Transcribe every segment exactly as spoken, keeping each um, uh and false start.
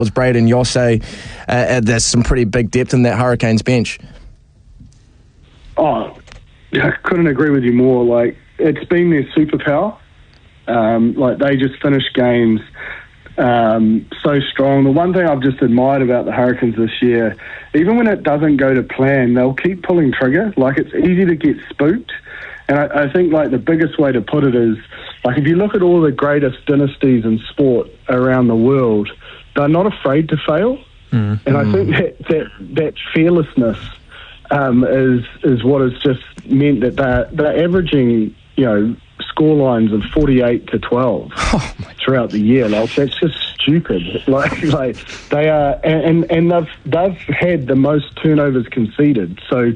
was Braden Yosse. Uh, there's some pretty big depth in that Hurricanes bench. Oh, I couldn't agree with you more. Like, it's been their superpower. Um, like, they just finish games um, so strong. The one thing I've just admired about the Hurricanes this year, even when it doesn't go to plan, they'll keep pulling trigger. Like, it's easy to get spooked. And I, I think, like, the biggest way to put it is, like, if you look at all the greatest dynasties in sport around the world, they're not afraid to fail. Mm-hmm. And I think that that, that fearlessness um, is is what has just meant that they're, they're averaging, you know, score lines of forty-eight to twelve oh throughout the year. Like, that's just stupid. Like, like they are, and and they've they've had the most turnovers conceded. So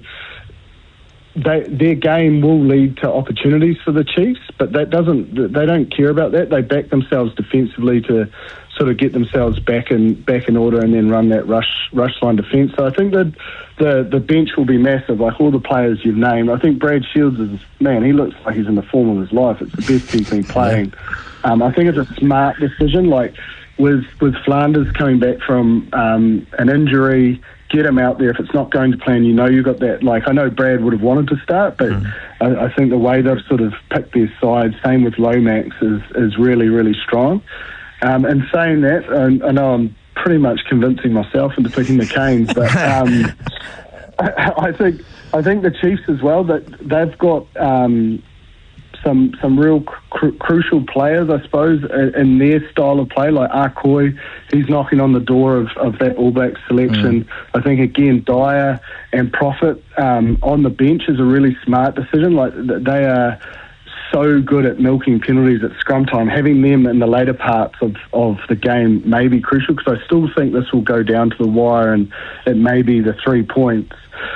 they, their game will lead to opportunities for the Chiefs, but that doesn't. They don't care about that. They back themselves defensively to sort of get themselves back in back in order and then run that rush rush line defence. So I think that the the bench will be massive. Like all the players you've named, I think Brad Shields is, man, he looks like he's in the form of his life. It's the best he's been playing. Um, I think it's a smart decision. Like with with Flanders coming back from um, an injury, get him out there. If it's not going to plan, you know you've got that. Like, I know Brad would have wanted to start, but mm. I, I think the way they've sort of picked their side, same with Lomax, is is really really strong. Um, and saying that, I, I know I'm pretty much convincing myself into picking the Canes, but um, I, I think I think the Chiefs as well, that they've got um, some some real cr- crucial players, I suppose, in, in their style of play. Like Arcoy, he's knocking on the door of, of that All Blacks selection. Mm. I think again Dyer and Prophet um, on the bench is a really smart decision. Like they are so good at milking penalties at scrum time. Having them in the later parts of, of the game may be crucial, because I still think this will go down to the wire and it may be the three points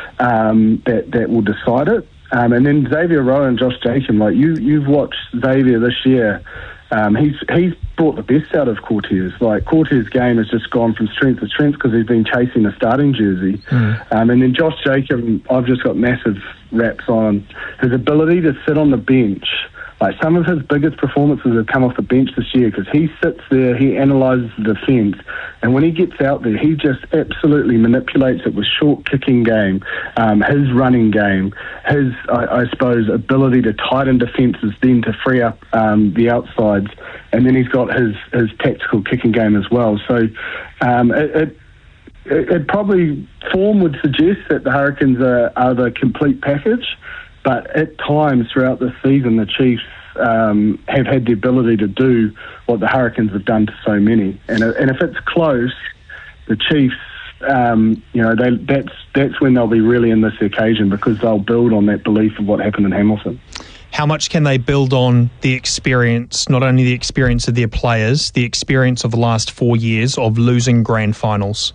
um, that, that will decide it. Um, and then Xavier Rowe and Josh Jacob, like you, you've watched Xavier this year. Um, he's he's brought the best out of Cortez. Like Cortez's game has just gone from strength to strength because he's been chasing a starting jersey. Mm. Um, and then Josh Jacob, I've just got massive raps on his ability to sit on the bench. Like some of his biggest performances have come off the bench this year, because he sits there, he analyses the defence, and when he gets out there, he just absolutely manipulates it with short kicking game, um, his running game, his, I, I suppose, ability to tighten defences, then to free up um, the outsides, and then he's got his, his tactical kicking game as well. So um, it, it It, it probably, form would suggest that the Hurricanes are, are the complete package, but at times throughout the season, the Chiefs um, have had the ability to do what the Hurricanes have done to so many. And, and if it's close, the Chiefs, um, you know, they, that's that's when they'll be really in this occasion, because they'll build on that belief of what happened in Hamilton. How much can they build on the experience, not only the experience of their players, the experience of the last four years of losing grand finals?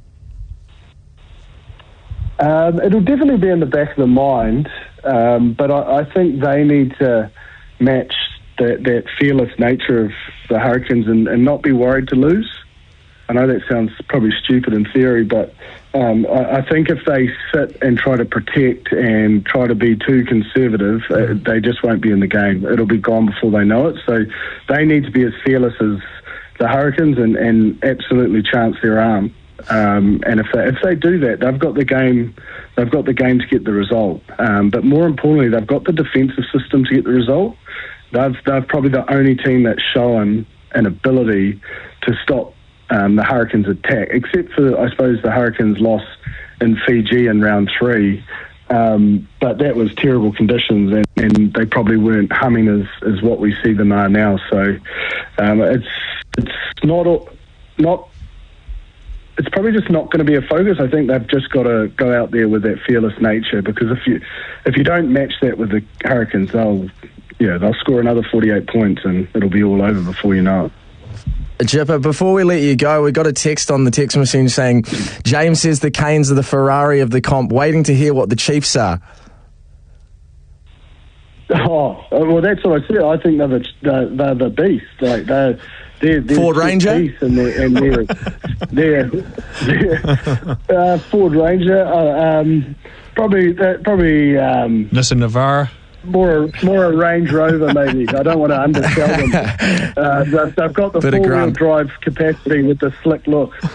Um, it'll definitely be in the back of the mind, um, but I, I think they need to match that, that fearless nature of the Hurricanes and, and not be worried to lose. I know that sounds probably stupid in theory, but um, I, I think if they sit and try to protect and try to be too conservative, uh, they just won't be in the game. It'll be gone before they know it. So they need to be as fearless as the Hurricanes and, and absolutely chance their arm. Um, and if they, if they do that, they've got the game. They've got the game to get the result. Um, but more importantly, they've got the defensive system to get the result. They've they've probably the only team that's shown an ability to stop um, the Hurricanes' attack, except for, I suppose, the Hurricanes' loss in Fiji in round three. Um, but that was terrible conditions, and, and they probably weren't humming as, as what we see them are now. So um, it's it's not not. It's probably just not going to be a focus. I think they've just got to go out there with that fearless nature, because if you if you don't match that with the Hurricanes, they'll yeah they'll score another forty-eight points and it'll be all over before you know it. Jipper, before we let you go, we got a text on the text machine saying James says the Canes are the Ferrari of the comp. Waiting to hear what the Chiefs are. Oh well, that's what I said. I think they're the they're, they're the beast. Like they're. They're, they're Ford Ranger? And they're, and they're, they're, they're uh, Ford Ranger, uh, um, probably, uh, probably um, Nissan Navara. more more a Range Rover maybe. I don't want to undersell them. Uh, they've, they've got the Bit of four-wheel grunt. drive capacity with the slick look.